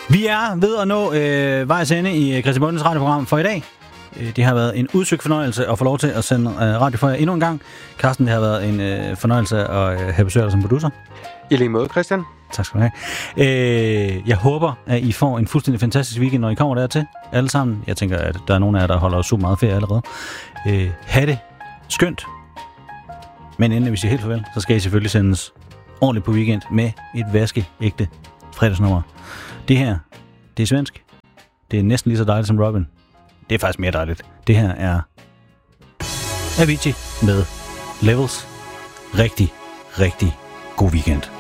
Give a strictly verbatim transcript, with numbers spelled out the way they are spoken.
Vi er ved at nå øh, vejs ende i Christian Bondens radioprogram for i dag. Det har været en udsøgt fornøjelse at få lov til at sende øh, radio for jer endnu en gang. Carsten, det har været en øh, fornøjelse at øh, have besøg dig som producer. I lige måde, Christian. Tak skal du have. Øh, jeg håber, at I får en fuldstændig fantastisk weekend, når I kommer dertil. Alle sammen. Jeg tænker, at der er nogle af jer, der holder super meget ferie allerede. Øh, ha' det skønt. Men inden vi siger helt farvel, så skal I selvfølgelig sendes ordentligt på weekend med et vaskeægte fredagsnummer. Det her, det er svensk. Det er næsten lige så dejligt som Robin. Det er faktisk mere dejligt. Det her er Avicii med Levels. Rigtig, rigtig god weekend.